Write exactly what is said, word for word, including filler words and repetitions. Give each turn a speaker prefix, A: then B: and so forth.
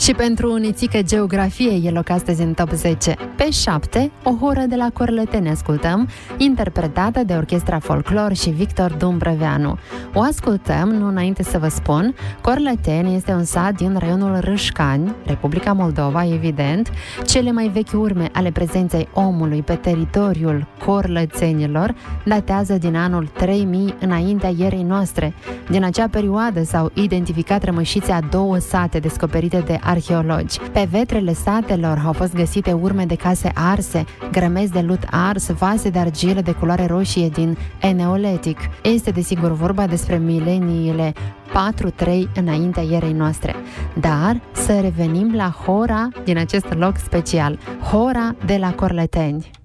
A: Și pentru unițică geografie e loc astăzi în top zece. Pe șapte, o horă de la Corleteni ascultăm, interpretată de Orchestra Folklor și Victor Dumbrăveanu. O ascultăm, nu înainte să vă spun, Corleteni este un sat din raionul Râșcani, Republica Moldova, evident. Cele mai vechi urme ale prezenței omului pe teritoriul corlățenilor datează din anul trei mii înaintea erei noastre. Din acea perioadă s-au identificat rămășițe a două sate descoperite de arheologi. Pe vetrele satelor au fost găsite urme de case arse, grămezi de lut ars, vase de argilă de culoare roșie din Eneolitic. Este desigur vorba despre mileniile patru trei înaintea erei noastre. Dar să revenim la hora din acest loc special, hora de la Corleteni.